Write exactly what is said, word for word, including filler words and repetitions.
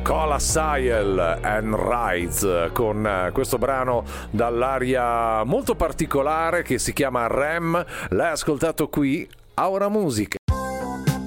Colasael and Rides con questo brano dall'aria molto particolare che si chiama Rem. L'hai ascoltato qui a Ora Musica.